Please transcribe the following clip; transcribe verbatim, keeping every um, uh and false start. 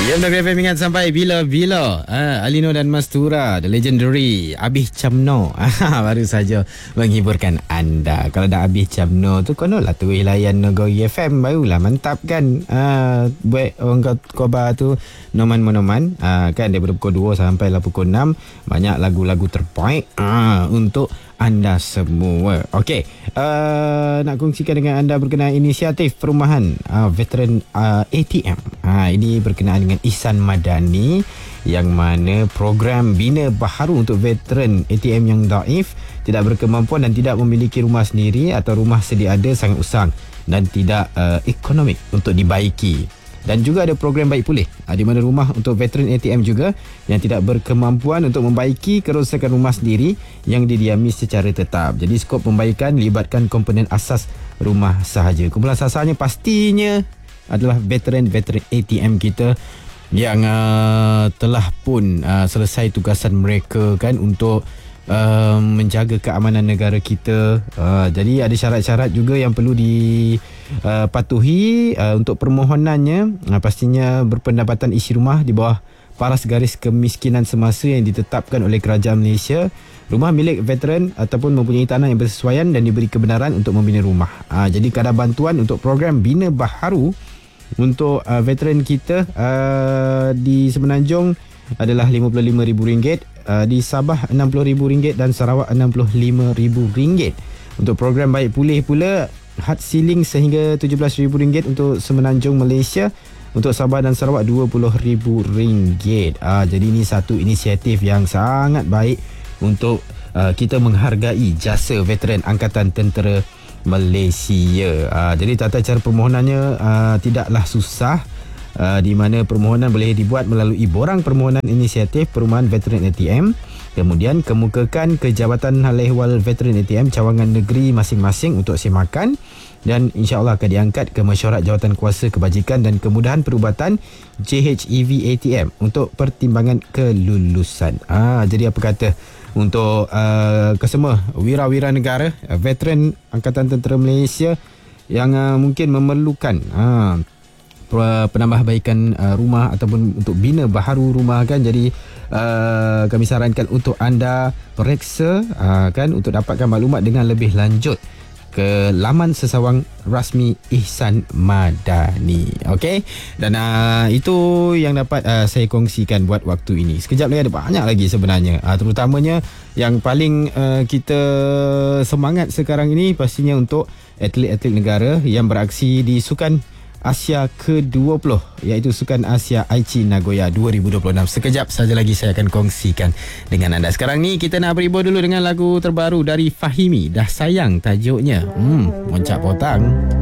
Ya, Melodi F M ingat sampai bila-bila. Ah, Alino dan Mastura, the legendary Abih Camno baru saja menghiburkan anda. Kalau dah Abih Camno tu konolah tu layan Nagoi F M, barulah mantap kan. Ah, buat orang khabar tu noman-monoman ah, kan daripada pukul dua sampai lah pukul enam, banyak lagu-lagu terbaik ah, untuk anda semua. Okey, uh, nak kongsikan dengan anda berkenaan inisiatif perumahan uh, veteran uh, A T M. Ha, ini berkenaan dengan Ihsan Madani, yang mana program bina baharu untuk veteran A T M yang daif, tidak berkemampuan dan tidak memiliki rumah sendiri atau rumah sedia ada sangat usang dan tidak uh, ekonomik untuk dibaiki. Dan juga ada program baik pulih, di mana rumah untuk veteran A T M juga yang tidak berkemampuan untuk membaiki kerosakan rumah sendiri yang didiami secara tetap. Jadi skop pembaikan libatkan komponen asas rumah sahaja. Kumpulan sasarannya pastinya adalah veteran-veteran A T M kita yang uh, telah pun uh, selesai tugasan mereka kan untuk Uh, menjaga keamanan negara kita. Uh, jadi ada syarat-syarat juga yang perlu dipatuhi uh, untuk permohonannya. Uh, pastinya berpendapatan isi rumah di bawah paras garis kemiskinan semasa yang ditetapkan oleh Kerajaan Malaysia. Rumah milik veteran ataupun mempunyai tanah yang bersesuaian dan diberi kebenaran untuk membina rumah. Uh, jadi kadar bantuan untuk program bina baharu untuk uh, veteran kita uh, di Semenanjung adalah lima puluh lima ribu ringgit, uh, di Sabah enam puluh ribu ringgit dan Sarawak enam puluh lima ribu ringgit. Untuk program baik pulih pula, had ceiling sehingga tujuh belas ribu ringgit untuk Semenanjung Malaysia. Untuk Sabah dan Sarawak dua puluh ribu ringgit. Uh, jadi ini satu inisiatif yang sangat baik untuk uh, kita menghargai jasa veteran Angkatan Tentera Malaysia. Uh, jadi tata cara permohonannya uh, tidaklah susah. Uh, di mana permohonan boleh dibuat melalui borang permohonan inisiatif perumahan veteran A T M, kemudian kemukakan ke Jabatan Hal Ehwal Veteran A T M cawangan negeri masing-masing untuk semakan, dan insya-Allah akan diangkat ke mesyuarat jawatan kuasa kebajikan dan kemudahan perubatan J H E V A T M untuk pertimbangan kelulusan. Ah, jadi apa kata untuk uh, kesemua wira-wira negara, uh, veteran Angkatan Tentera Malaysia yang uh, mungkin memerlukan uh, penambahbaikan uh, rumah ataupun untuk bina baharu rumah kan. Jadi uh, kami sarankan untuk anda periksa uh, kan untuk dapatkan maklumat dengan lebih lanjut ke laman sesawang rasmi Ihsan Madani. Okey, dan uh, itu yang dapat uh, saya kongsikan buat waktu ini. Sekejap lagi ada banyak lagi sebenarnya, uh, terutamanya yang paling uh, kita semangat sekarang ini pastinya untuk atlet-atlet negara yang beraksi di Sukan Asia ke dua puluh, iaitu Sukan Asia Aichi Nagoya dua ribu dua puluh enam. Sekejap saja lagi saya akan kongsikan dengan anda. Sekarang ni kita nak berhibur dulu dengan lagu terbaru dari Fahimi, Dah Sayang tajuknya. Hmm, Moncak Potang.